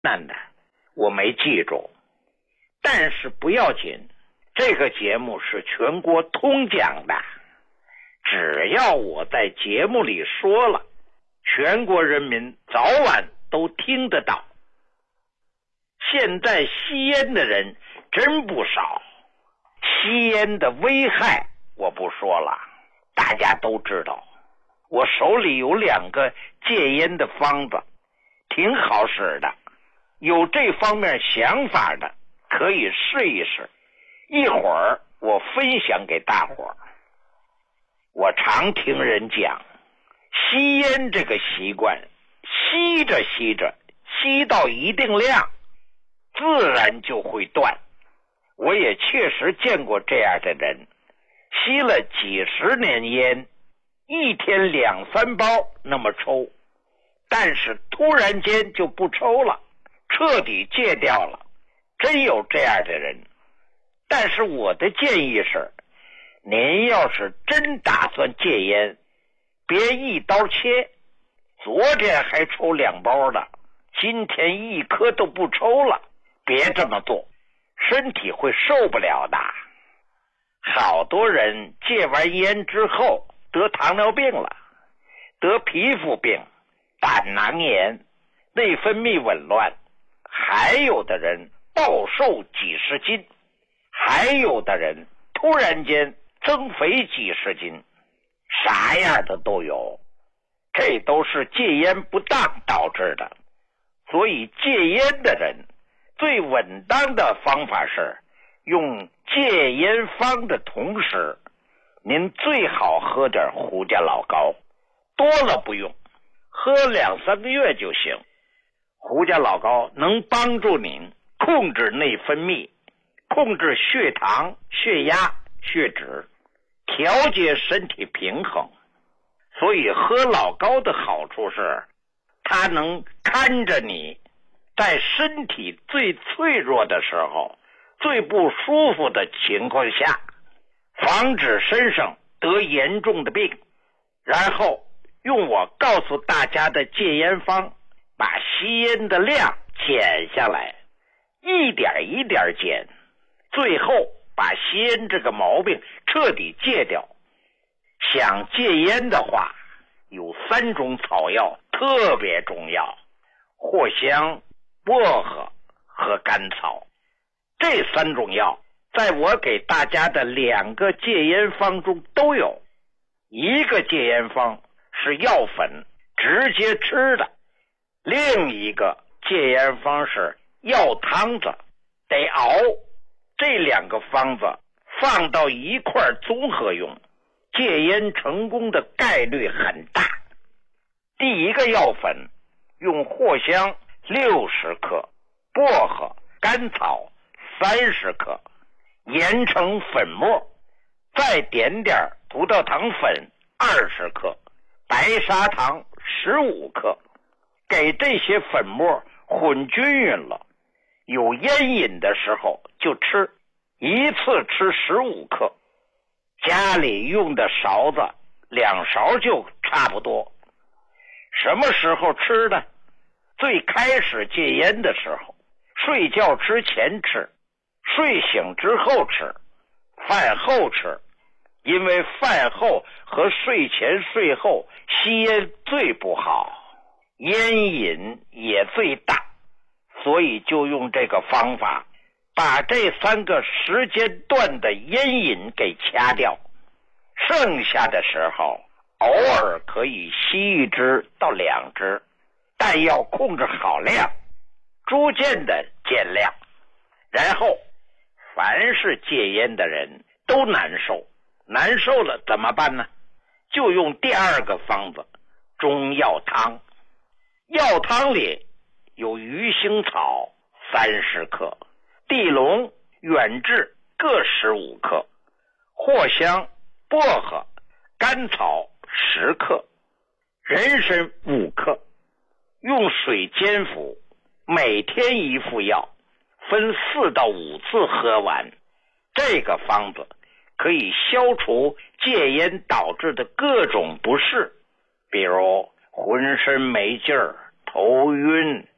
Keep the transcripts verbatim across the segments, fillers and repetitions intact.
难的，我没记住。但是不要紧，这个节目是全国通讲的，只要我在节目里说了，全国人民早晚都听得到。现在吸烟的人真不少，吸烟的危害我不说了，大家都知道。我手里有两个戒烟的方子，挺好使的，有这方面想法的可以试一试，一会儿我分享给大伙儿。我常听人讲，吸烟这个习惯，吸着吸着，吸到一定量，自然就会断。我也确实见过这样的人，吸了几十年烟，一天两三包那么抽，但是突然间就不抽了，彻底戒掉了，真有这样的人。但是我的建议是，您要是真打算戒烟，别一刀切，昨天还抽两包的，今天一颗都不抽了，别这么做，身体会受不了的。好多人戒完烟之后得糖尿病了，得皮肤病、胆囊炎、内分泌紊乱，还有的人暴瘦几十斤，还有的人突然间增肥几十斤，啥样的都有，这都是戒烟不当导致的。所以戒烟的人最稳当的方法是用戒烟方的同时，您最好喝点胡家老膏，多了不用，喝两三个月就行。胡家老膏能帮助您控制内分泌，控制血糖、血压、血脂，调节身体平衡。所以喝老膏的好处是，它能看着你在身体最脆弱的时候，最不舒服的情况下，防止身上得严重的病，然后用我告诉大家的戒烟方，把吸烟的量减下来，一点一点减，最后把吸烟这个毛病彻底戒掉。想戒烟的话，有三种草药特别重要：藿香、薄荷和甘草。这三种药在我给大家的两个戒烟方中都有。一个戒烟方是药粉，直接吃的；另一个戒烟方是药汤子，得熬。这两个方子放到一块综合用，戒烟成功的概率很大。第一个药粉用藿香六十克，薄荷、甘草三十克，研成粉末，再点点葡萄糖粉二十克，白砂糖十五克，给这些粉末混均匀了。有烟瘾的时候就吃，一次吃十五克，家里用的勺子两勺就差不多。什么时候吃呢？最开始戒烟的时候，睡觉之前吃，睡醒之后吃，饭后吃，因为饭后和睡前睡后吸烟最不好，烟瘾也最大，所以就用这个方法把这三个时间段的烟瘾给掐掉。剩下的时候偶尔可以吸一支到两支，但要控制好量，逐渐的减量。然后凡是戒烟的人都难受，难受了怎么办呢？就用第二个方子，中药汤。药汤里有鱼腥草三十克，地龙、远志各十五克，藿香、薄荷、甘草十克，人参五克，用水煎服，每天一副药，分四到五次喝完。这个方子可以消除戒烟导致的各种不适，比如浑身没劲儿、头晕、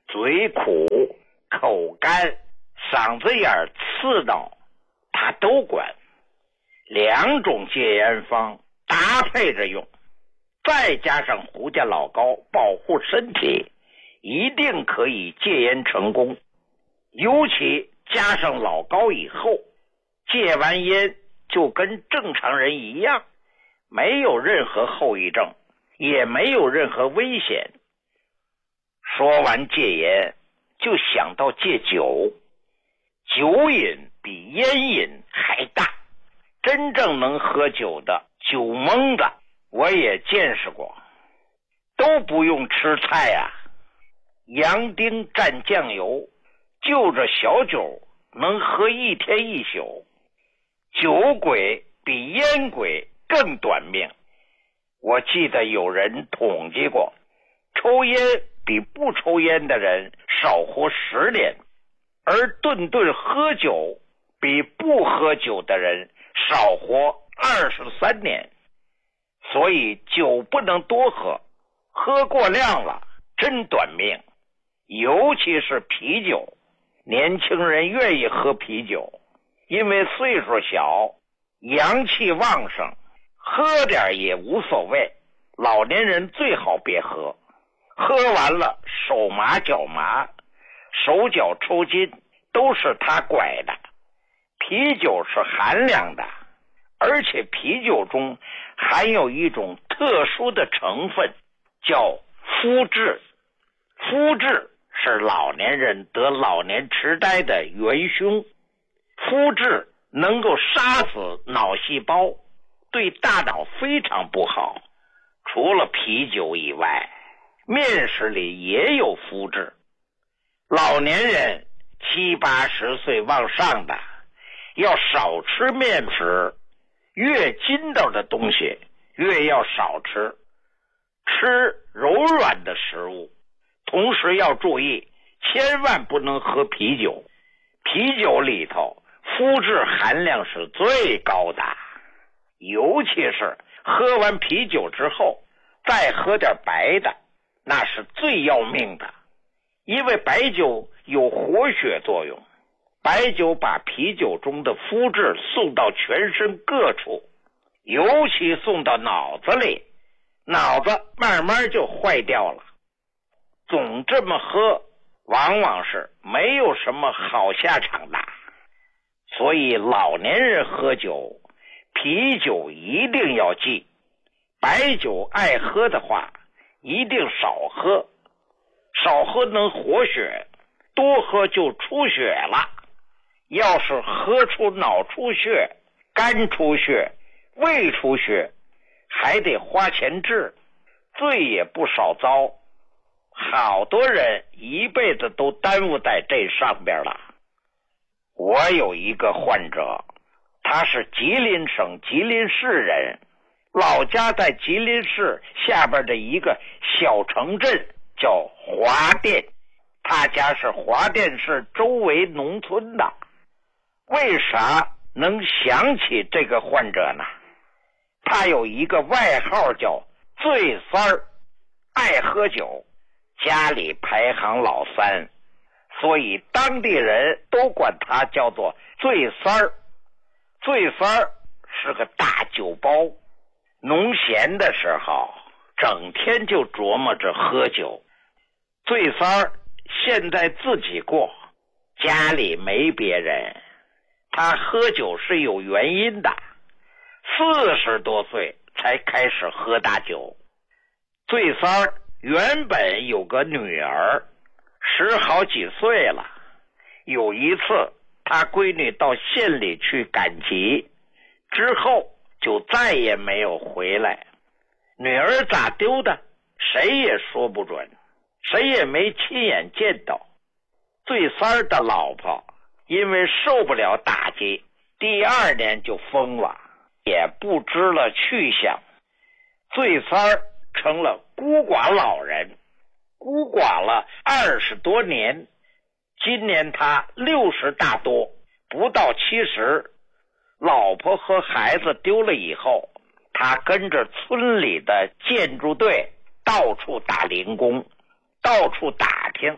嘴苦、口干、嗓子眼刺挠，他都管。两种戒烟方搭配着用，再加上胡家老高保护身体，一定可以戒烟成功。尤其加上老高以后，戒完烟就跟正常人一样，没有任何后遗症，也没有任何危险。说完戒烟，就想到戒酒。酒瘾比烟瘾还大，真正能喝酒的酒蒙子我也见识过，都不用吃菜啊，洋丁蘸酱油，就着小酒能喝一天一宿。酒鬼比烟鬼更短命，我记得有人统计过，抽烟比不抽烟的人少活十年，而顿顿喝酒比不喝酒的人少活二十三年。所以酒不能多喝，喝过量了真短命。尤其是啤酒，年轻人愿意喝啤酒，因为岁数小，阳气旺盛，喝点也无所谓。老年人最好别喝，喝完了手麻脚麻，手脚抽筋，都是他拐的。啤酒是寒凉的，而且啤酒中含有一种特殊的成分，叫麸质。麸质是老年人得老年痴呆的元凶。麸质能够杀死脑细胞，对大脑非常不好。除了啤酒以外，面食里也有麸质。老年人七八十岁往上的要少吃面食，越筋道的东西越要少吃，吃柔软的食物。同时要注意，千万不能喝啤酒，啤酒里头麸质含量是最高的，尤其是喝完啤酒之后再喝点白的，那是最要命的。因为白酒有活血作用，白酒把啤酒中的麸质送到全身各处，尤其送到脑子里，脑子慢慢就坏掉了。总这么喝，往往是没有什么好下场的。所以老年人喝酒，啤酒一定要忌，白酒爱喝的话一定少喝，少喝能活血，多喝就出血了。要是喝出脑出血、肝出血、胃出血，还得花钱治，罪也不少遭。好多人一辈子都耽误在这上边了。我有一个患者，他是吉林省吉林市人，老家在吉林市下边的一个小城镇叫华甸，他家是华甸市周围农村的。为啥能想起这个患者呢？他有一个外号叫醉三儿，爱喝酒，家里排行老三，所以当地人都管他叫做醉三儿。醉三儿是个大酒包，农闲的时候整天就琢磨着喝酒。醉三儿现在自己过，家里没别人，他喝酒是有原因的，四十多岁才开始喝大酒。醉三儿原本有个女儿，十好几岁了。有一次他闺女到县里去赶集，之后就再也没有回来。女儿咋丢的，谁也说不准，谁也没亲眼见到。醉三儿的老婆因为受不了打击，第二年就疯了，也不知了去向。醉三儿成了孤寡老人，孤寡了二十多年。今年他六十大多，不到七十。老婆和孩子丢了以后，他跟着村里的建筑队到处打零工，到处打听，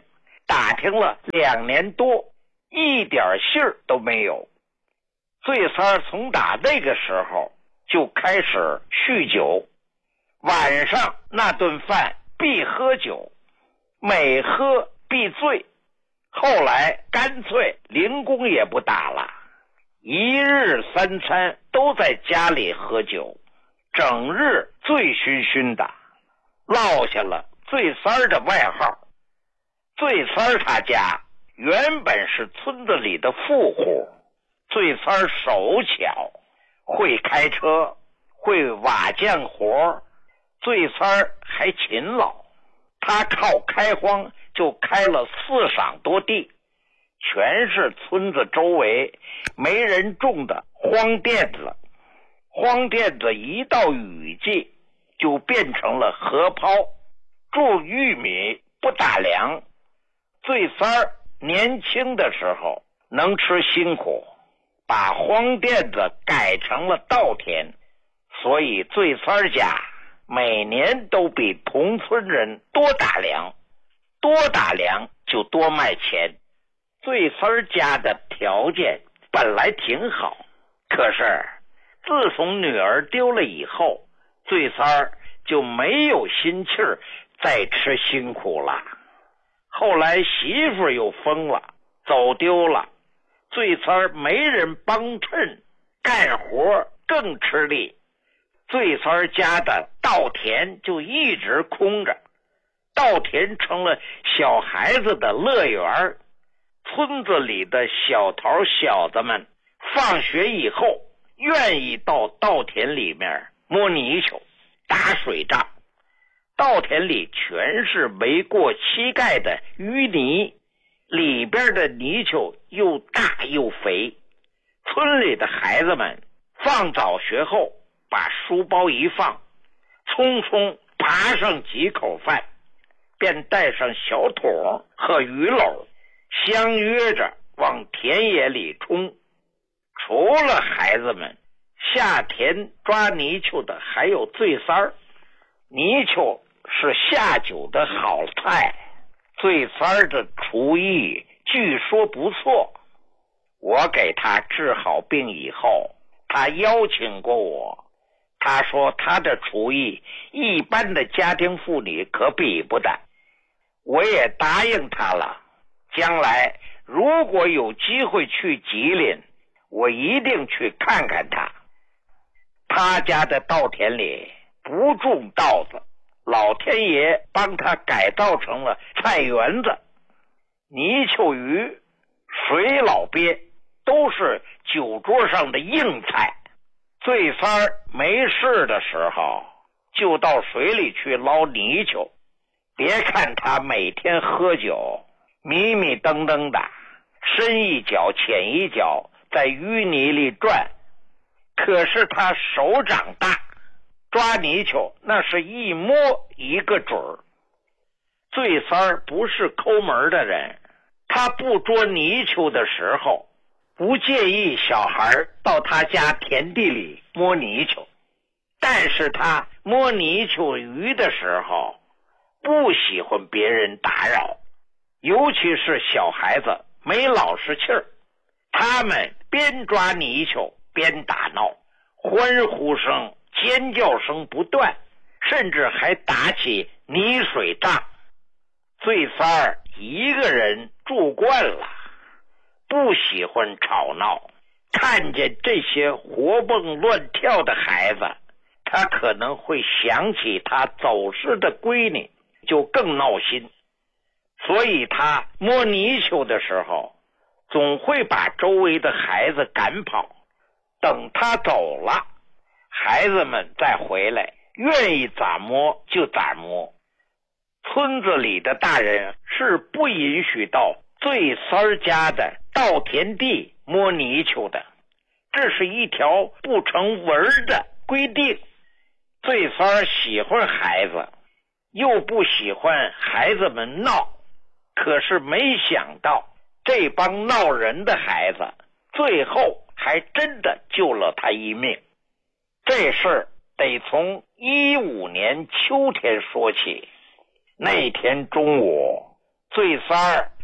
打听了两年多，一点信儿都没有。醉三儿从打那个时候就开始酗酒，晚上那顿饭必喝酒，每喝必醉。后来干脆零工也不打了，一日三餐都在家里喝酒，整日醉醺醺的，落下了醉三儿的外号。醉三儿他家原本是村子里的富户，醉三儿手巧，会开车，会瓦匠活，醉三儿还勤劳。他靠开荒就开了四晌多地，全是村子周围没人种的荒甸子。荒甸子一到雨季就变成了河泡，种玉米不打粮。醉三儿年轻的时候能吃辛苦，把荒甸子改成了稻田，所以醉三儿家每年都比同村人多打粮，多打粮就多卖钱。醉三儿家的条件本来挺好，可是自从女儿丢了以后，醉三儿就没有心气儿再吃辛苦了。后来媳妇又疯了，走丢了，醉三儿没人帮衬，干活更吃力。醉三儿家的稻田就一直空着，稻田成了小孩子的乐园。村子里的小头小子们放学以后愿意到稻田里面摸泥鳅，打水仗。稻田里全是没过膝盖的淤泥，里边的泥鳅又大又肥。村里的孩子们放早学后把书包一放，匆匆扒上几口饭，便带上小桶和鱼篓，相约着往田野里冲。除了孩子们，下田抓泥鳅的还有醉三儿。泥鳅是下酒的好菜，醉三儿的厨艺据说不错。我给他治好病以后，他邀请过我，他说他的厨艺一般的家庭妇女可比不得。我也答应他了，将来如果有机会去吉林，我一定去看看他。他家的稻田里不种稻子，老天爷帮他改造成了菜园子。泥鳅鱼、水老鳖都是酒桌上的硬菜。醉三儿没事的时候就到水里去捞泥鳅，别看他每天喝酒，迷迷瞪瞪的，深一脚浅一脚在淤泥里转，可是他手掌大，抓泥鳅那是一摸一个准儿。醉三儿不是抠门的人，他不捉泥鳅的时候不介意小孩到他家田地里摸泥鳅，但是他摸泥鳅鱼的时候不喜欢别人打扰，尤其是小孩子没老实气儿，他们边抓泥鳅边打闹，欢呼声尖叫声不断，甚至还打起泥水仗。醉三儿一个人住惯了，不喜欢吵闹，看见这些活蹦乱跳的孩子，他可能会想起他走失的闺女，就更闹心。所以他摸泥鳅的时候总会把周围的孩子赶跑，等他走了，孩子们再回来，愿意咋摸就咋摸。村子里的大人是不允许到醉三儿家的稻田地摸泥鳅的，这是一条不成文的规定。醉三儿喜欢孩子，又不喜欢孩子们闹，可是没想到这帮闹人的孩子最后还真的救了他一命。这事儿得从一五年秋天说起。那天中午，醉三儿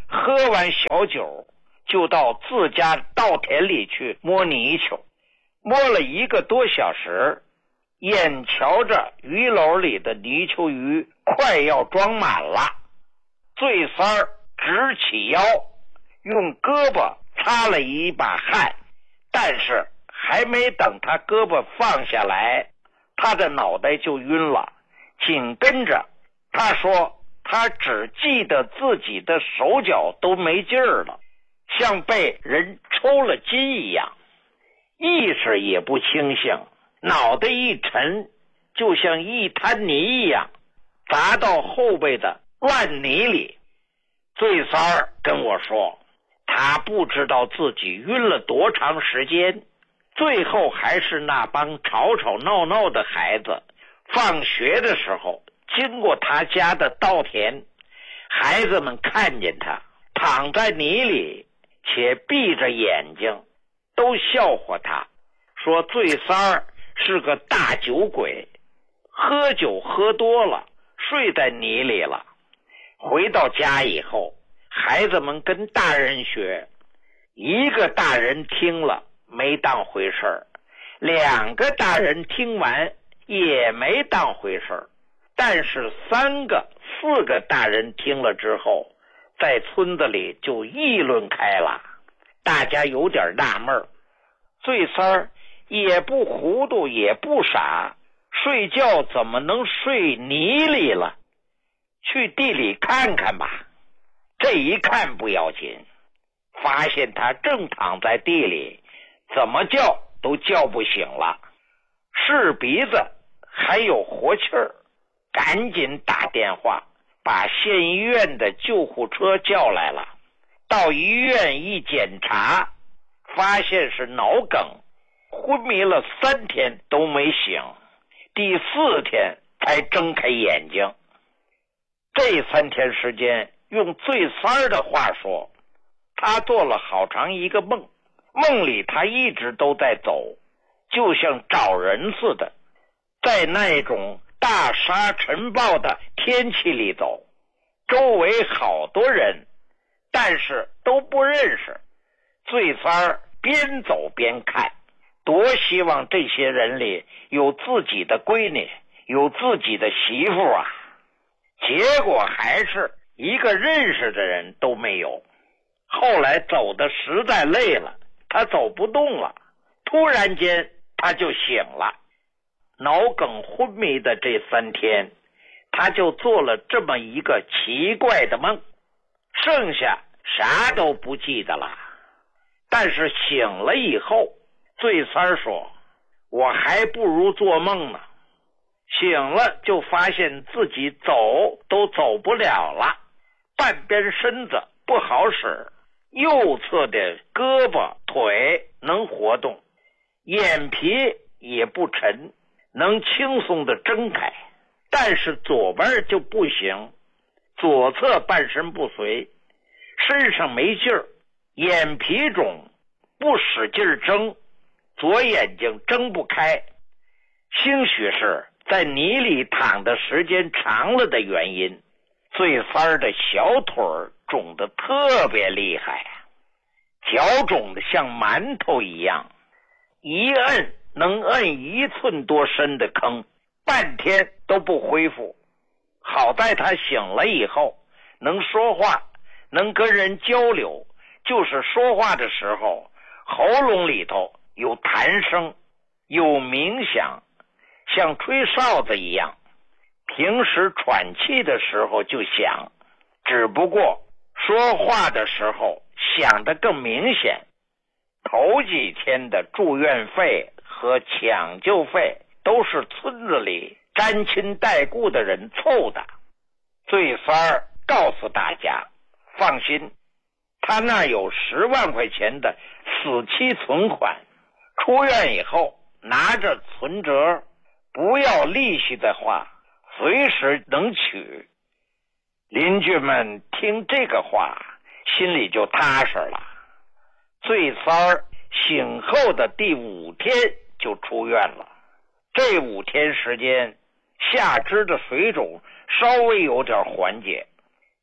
喝完小酒，就到自家稻田里去摸泥鳅，摸了一个多小时，眼瞧着鱼篓里的泥鳅鱼快要装满了，醉三儿直起腰，用胳膊擦了一把汗，但是还没等他胳膊放下来，他的脑袋就晕了。紧跟着他说他只记得自己的手脚都没劲儿了，像被人抽了筋一样，意识也不清醒，脑袋一沉，就像一滩泥一样砸到后背的烂泥里。醉三儿跟我说，他不知道自己晕了多长时间，最后还是那帮吵吵闹闹的孩子放学的时候经过他家的稻田，孩子们看见他躺在泥里且闭着眼睛，都笑话他，说醉三儿是个大酒鬼，喝酒喝多了，睡在泥里了。回到家以后，孩子们跟大人学，一个大人听了没当回事儿，两个大人听完也没当回事儿，但是三个四个大人听了之后，在村子里就议论开了。大家有点纳闷儿，醉三儿也不糊涂也不傻，睡觉怎么能睡泥里了？去地里看看吧。这一看不要紧，发现他正躺在地里，怎么叫都叫不醒了，是鼻子还有活气儿，赶紧打电话把县医院的救护车叫来了。到医院一检查，发现是脑梗，昏迷了三天都没醒，第四天才睁开眼睛。这三天时间，用醉三儿的话说，他做了好长一个梦，梦里他一直都在走，就像找人似的，在那种大沙尘暴的天气里走，周围好多人，但是都不认识。醉三儿边走边看，多希望这些人里有自己的闺女，有自己的媳妇啊！结果还是一个认识的人都没有。后来走得实在累了，他走不动了，突然间他就醒了。脑梗昏迷的这三天，他就做了这么一个奇怪的梦，剩下啥都不记得了。但是醒了以后，醉三儿说，我还不如做梦呢。醒了就发现自己走都走不了了，半边身子不好使，右侧的胳膊腿能活动，眼皮也不沉，能轻松地睁开，但是左边就不行，左侧半身不遂，身上没劲儿，眼皮肿，不使劲睁，左眼睛睁不开。兴许是在泥里躺的时间长了的原因，醉三儿的小腿肿得特别厉害，脚肿得像馒头一样，一摁能摁一寸多深的坑，半天都不恢复。好在他醒了以后能说话，能跟人交流，就是说话的时候喉咙里头有弹声，有冥想，像吹哨子一样。平时喘气的时候就响，只不过说话的时候响得更明显。头几天的住院费和抢救费都是村子里沾亲带故的人凑的。醉三儿告诉大家，放心，他那有十万块钱的死期存款，出院以后拿着存折，不要利息的话随时能取。邻居们听这个话心里就踏实了。醉三儿醒后的第五天就出院了，这五天时间下肢的水肿稍微有点缓解，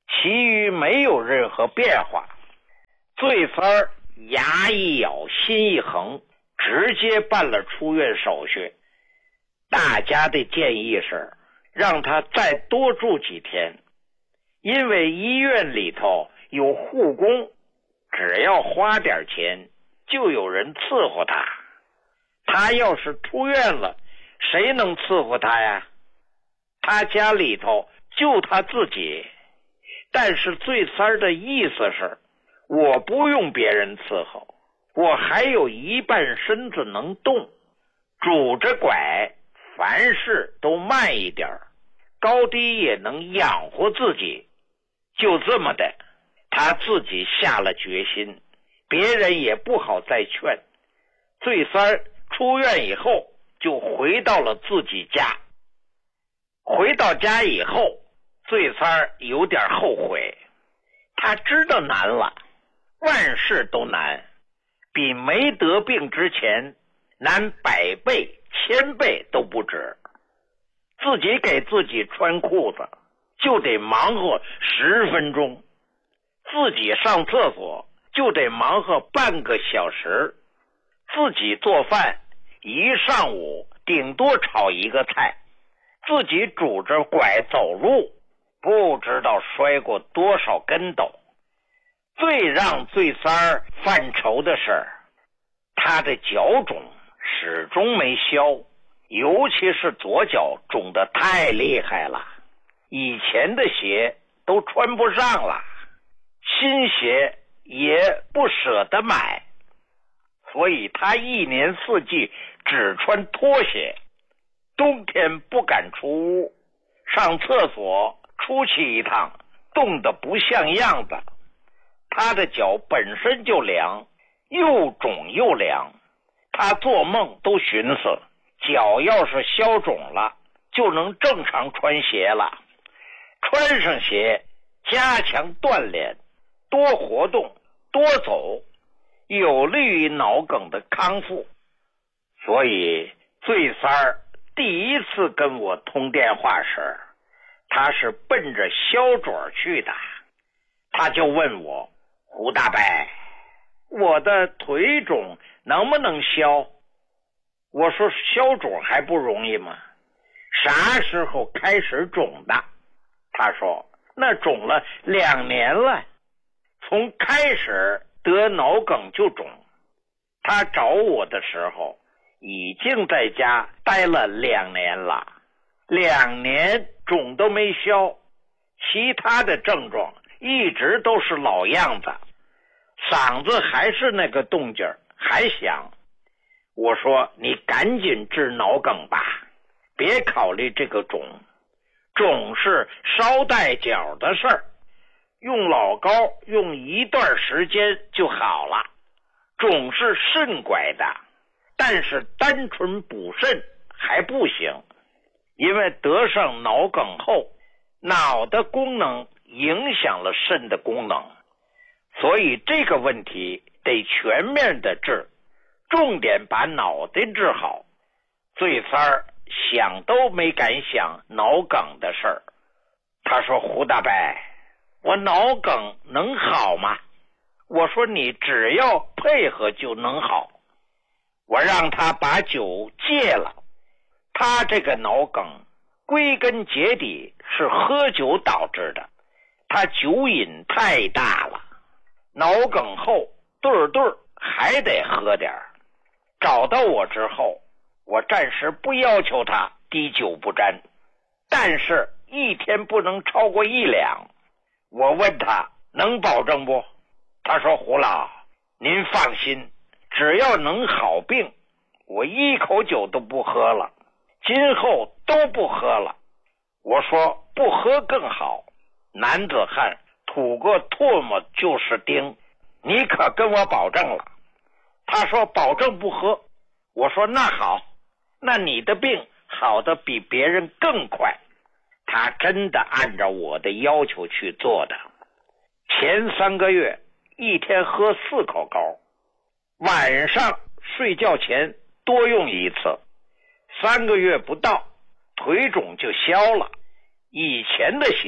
其余没有任何变化。罪三牙一咬，心一横，直接办了出院手续。大家的建议是让他再多住几天，因为医院里头有护工，只要花点钱就有人伺候他。他要是出院了，谁能伺候他呀？他家里头就他自己。但是罪三的意思是，我不用别人伺候，我还有一半身子能动，拄着拐，凡事都慢一点，高低也能养活自己。就这么的，他自己下了决心，别人也不好再劝。罪三出院以后就回到了自己家。回到家以后，罪三有点后悔，他知道难了，万事都难，比没得病之前难百倍千倍都不止。自己给自己穿裤子就得忙活十分钟，自己上厕所就得忙活半个小时，自己做饭一上午顶多炒一个菜，自己拄着拐走路，不知道摔过多少跟斗。最让罪三犯愁的是，他的脚肿始终没消，尤其是左脚肿得太厉害了，以前的鞋都穿不上了，新鞋也不舍得买，所以他一年四季只穿拖鞋，冬天不敢出屋，上厕所出去一趟冻得不像样子。他的脚本身就凉，又肿又凉，他做梦都寻思，脚要是消肿了就能正常穿鞋了。穿上鞋，加强锻炼，多活动，多走，有利于脑梗的康复。所以罪三第一次跟我通电话时，他是奔着消肿去的。他就问我，胡大伯，我的腿肿能不能消？我说消肿还不容易吗？啥时候开始肿的？他说那肿了两年了，从开始得脑梗就肿。他找我的时候已经在家待了两年了，两年肿都没消，其他的症状一直都是老样子，嗓子还是那个动静还响。我说你赶紧治脑梗吧，别考虑这个肿，肿是捎带脚的事儿，用老膏用一段时间就好了。肿是肾拐的，但是单纯补肾还不行，因为得上脑梗后，脑的功能影响了肾的功能，所以这个问题得全面的治，重点把脑袋治好。罪三想都没敢想脑梗的事儿。他说胡大伯，我脑梗能好吗？我说你只要配合就能好。我让他把酒戒了，他这个脑梗归根结底是喝酒导致的，他酒瘾太大了，脑梗后对儿对儿还得喝点儿。找到我之后，我暂时不要求他滴酒不沾，但是一天不能超过一两。我问他能保证不？他说胡老，您放心，只要能好病，我一口酒都不喝了，今后都不喝了。我说不喝更好，男子汉吐个唾沫就是钉，你可跟我保证了。他说保证不喝。我说那好，那你的病好的比别人更快。他真的按照我的要求去做的。前三个月一天喝四口膏，晚上睡觉前多用一次，三个月不到腿肿就消了，以前的鞋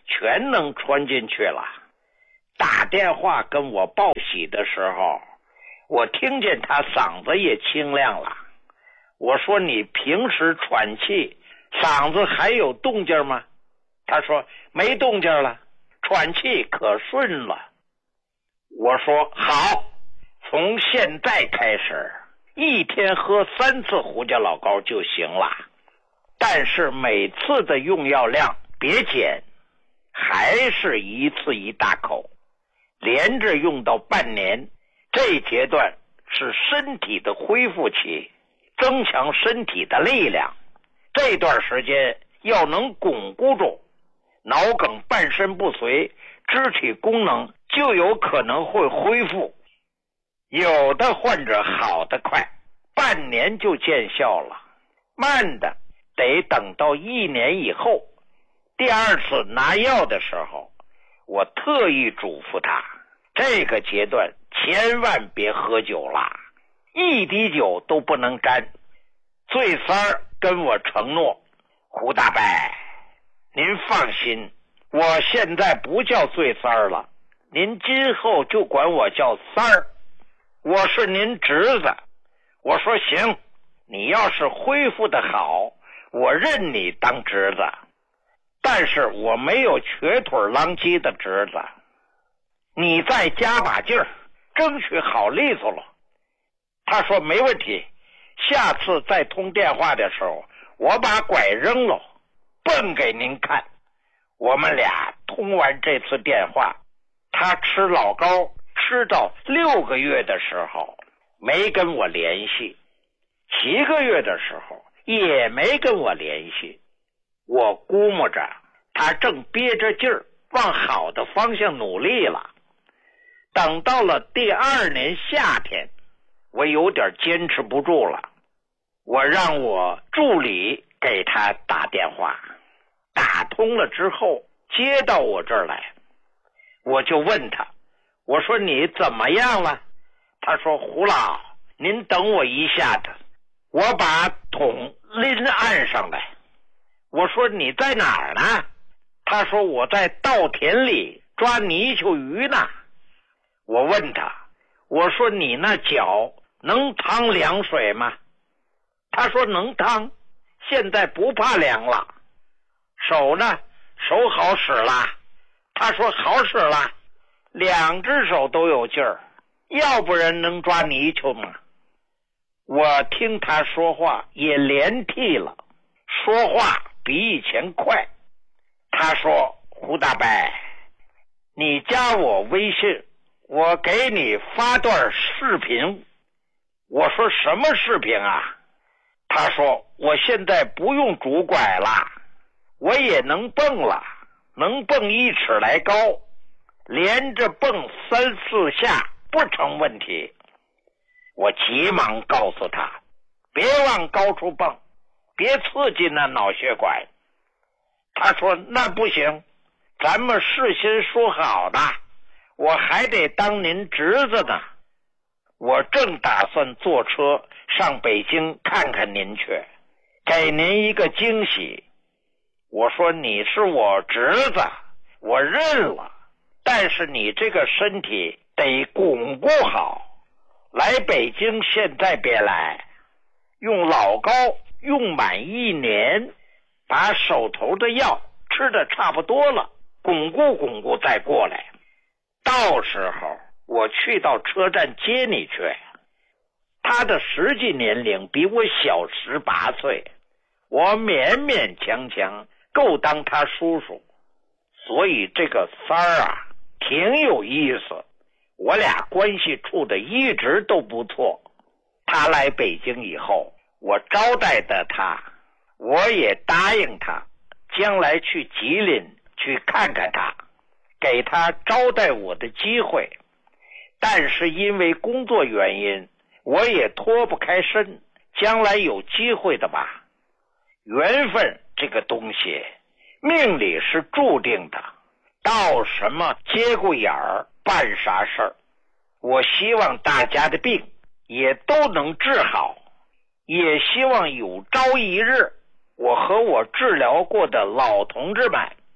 全能穿进去了。打电话跟我报喜的时候，我听见他嗓子也清亮了。我说你平时喘气嗓子还有动静吗？他说没动静了，喘气可顺了。我说好，从现在开始一天喝三次胡椒老膏就行了，但是每次的用药量别减，还是一次一大口，连着用到半年。这阶段是身体的恢复期，增强身体的力量。这段时间要能巩固住，脑梗半身不遂，肢体功能就有可能会恢复。有的患者好得快，半年就见效了，慢的得等到一年以后。第二次拿药的时候，我特意嘱咐他，这个阶段千万别喝酒了，一滴酒都不能沾。醉三儿跟我承诺，胡大伯，您放心，我现在不叫醉三儿了，您今后就管我叫三儿，我是您侄子。我说行，你要是恢复得好，我认你当侄子，但是我没有瘸腿狼藉的侄子，你再加把劲儿，争取好利索了。他说没问题，下次再通电话的时候，我把拐扔了，蹦给您看。我们俩通完这次电话，他吃老膏吃到六个月的时候没跟我联系，七个月的时候也没跟我联系。我估摸着他正憋着劲儿往好的方向努力了。等到了第二年夏天，我有点坚持不住了，我让我助理给他打电话，打通了之后接到我这儿来，我就问他，我说你怎么样了？他说胡老，您等我一下子，我把桶拎岸上来。我说你在哪儿呢？他说我在稻田里抓泥鳅鱼呢。我问他，我说你那脚能趟凉水吗？他说能趟，现在不怕凉了。手呢？手好使了。他说好使了，两只手都有劲儿，要不然能抓泥鳅吗？我听他说话也连替了，说话比以前快。他说胡大伯，你加我微信，我给你发段视频。我说什么视频啊？他说我现在不用拄拐了，我也能蹦了，能蹦一尺来高，连着蹦三四下不成问题。我急忙告诉他，别往高处蹦，别刺激那脑血管。他说那不行，咱们事先说好的，我还得当您侄子呢。我正打算坐车上北京看看您去，给您一个惊喜。我说你是我侄子，我认了，但是你这个身体得巩固好，来北京现在别来，用老膏用满一年，把手头的药吃的差不多了，巩固巩固再过来。到时候我去到车站接你去。他的实际年龄比我小十八岁，我勉勉强强够当他叔叔，所以这个三儿啊挺有意思，我俩关系处的一直都不错。他来北京以后，我招待的他，我也答应他将来去吉林去看看他，给他招待我的机会。但是因为工作原因，我也脱不开身，将来有机会的吧。缘分这个东西，命里是注定的，到什么节骨眼儿办啥事儿。我希望大家的病也都能治好，也希望有朝一日，我和我治疗过的老同志们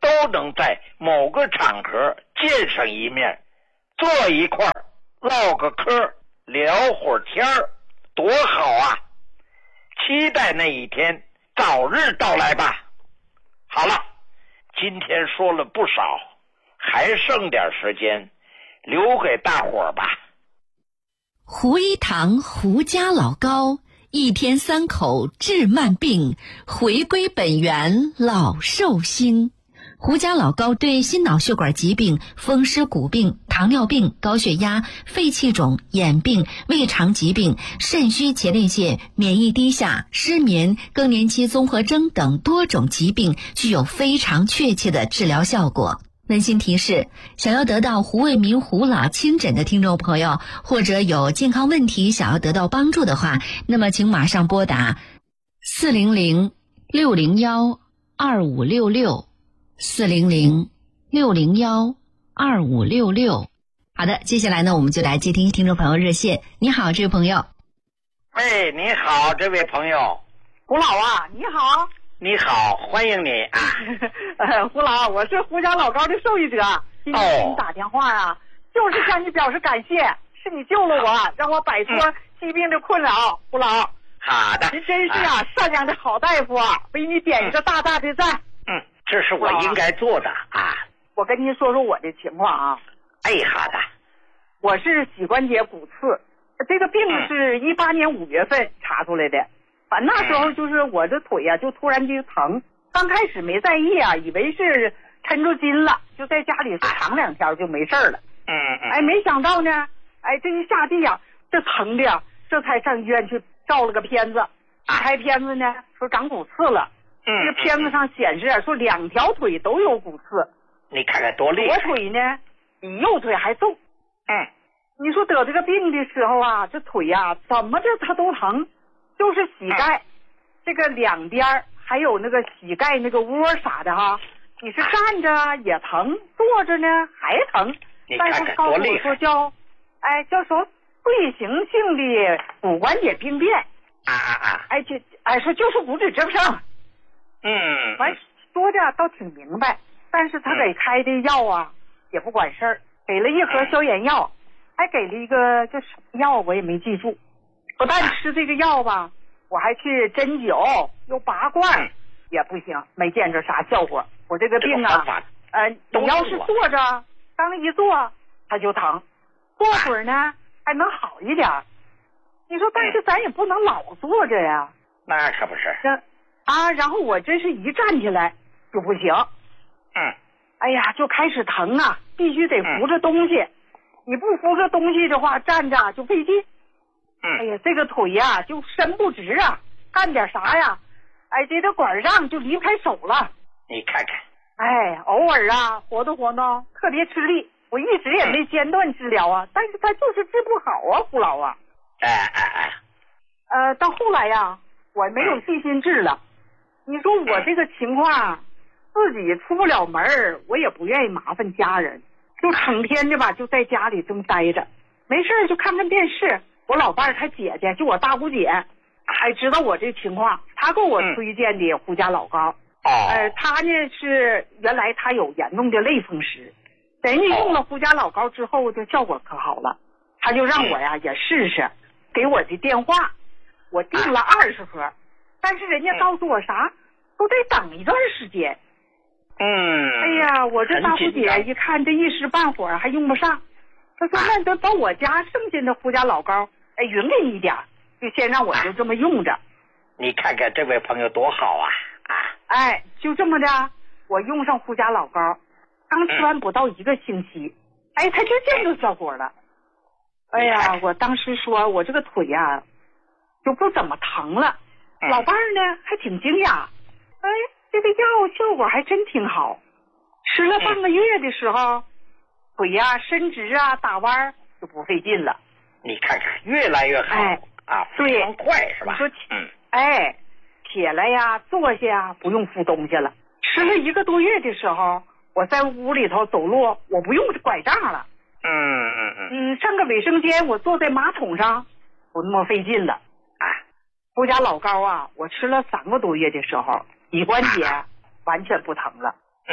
都能在某个场合见上一面，坐一块儿唠个嗑，聊会儿天儿，多好啊！期待那一天早日到来吧。好了，今天说了不少，还剩点时间留给大伙儿吧。 胡一堂胡家老高，一天三口治慢病，回归本源老寿星。胡家老高对心脑血管疾病、风湿骨病、糖尿病、高血压、肺气肿、眼病、胃肠疾病、肾虚前列腺、免疫低下、失眠、更年期综合征等多种疾病具有非常确切的治疗效果。温馨提示，想要得到胡卫民胡老亲诊的听众朋友，或者有健康问题想要得到帮助的话，那么请马上拨打四零零六零幺二五六六四零零六零幺二五六六。好的，接下来呢，我们就来接听听众朋友热线。你好，这位朋友。 喂，你好，这位朋友。 胡老啊，你好。 你好，欢迎你啊。 呃，胡老，我是胡家老高的受益者，今天给你打电话啊，哦、就是向你表示感谢，是你救了我，让我摆脱疾病的困扰。嗯、胡老， 好的， 您真是啊，啊善良的好大夫啊，为你点一个大大的赞。 嗯，这是我应该做的啊。 我跟您说说我的情况啊。 哎，好的。 我是膝关节骨刺，这个病是一八年五月份查出来的。反正那时候就是我这腿呀、啊，就突然就疼。刚开始没在意啊，以为是抻住筋了，就在家里躺两天就没事了。 嗯嗯。 哎，没想到呢，哎，这一下地呀、啊，这疼的呀，这才上医院去照了个片子。一开片子呢，说长骨刺了。 嗯。 这个片子上显示啊，说两条腿都有骨刺。 你看看多厉害。 左腿呢，比右腿还重。 嗯。 你说得这个病的时候啊，这腿呀、啊，怎么着它都疼。就是膝盖、嗯、这个两边还有那个膝盖那个窝啥的哈，你是站着也疼，坐着呢还疼。但是告诉我说叫，哎，叫说退行性的骨关节病变。 啊啊啊！ 哎，就哎说就是骨质增生。 嗯。 完说的倒挺明白，但是他给开的药啊、嗯、也不管事儿，给了一盒消炎药，还给了一个这什么药我也没记住。不但吃这个药吧，我还去针灸又拔罐、嗯、也不行，没见着啥效果。我这个病啊，呃，你要是坐着，刚一坐它就疼，过会儿呢还能好一点。你说，但是咱也不能老坐着呀。 那可不是。 这啊，然后我真是一站起来就不行。 嗯。 哎呀，就开始疼啊，必须得扶着东西。嗯、你不扶着东西的话，站着就费劲。哎呀，这个腿呀、啊、就伸不直啊，干点啥呀？哎，这个管让就离不开手了。 你看看， 哎，偶尔啊活动活动，特别吃力。我一直也没间断治疗啊，但是他就是治不好啊，胡老啊。 哎哎哎。 呃，到后来呀，我没有信心治了。你说我这个情况，自己出不了门，我也不愿意麻烦家人，就成天的吧，就在家里这么待着，没事就看看电视。我老伴儿他姐姐就我大姑姐，还知道我这情况，她给我推荐的胡家老高。 哦、嗯。 呃，他呢是原来他有严重的类风湿，人家用了胡家老高之后，这效果可好了，他就让我呀、嗯、也试试，给我的电话，我订了二十盒，嗯、但是人家告诉我啥，都得等一段时间。 嗯。 哎呀，我这大姑姐一看这一时半会儿还用不上。他说：“那得把我家剩下的胡家老高，哎，匀给你一点，就先让我就这么用着。” 你看看这位朋友多好啊！啊， 哎，就这么的，我用上胡家老高，刚吃完不到一个星期，嗯、哎，他就见着效果了。哎呀，我当时说我这个腿呀、啊，就不怎么疼了。嗯、老伴儿呢还挺惊讶，哎，这个药效果还真挺好。吃了半个月的时候。嗯腿呀、啊、伸直啊，打弯就不费劲了。 你看看，越来越好、哎、啊，非常快是吧？ 你说，嗯，哎，起来呀，坐下呀，不用扶东西了。吃了一个多月的时候，我在屋里头走路，我不用拐杖了。 嗯嗯嗯。 嗯，上个卫生间，我坐在马桶上，不那么费劲了。啊，胡家老高啊，我吃了三个多月的时候，膝关节完全不疼了。 嗯。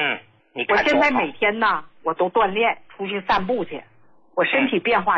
你看多好。 我现在每天呢，我都锻炼，出去散步去，我身体变化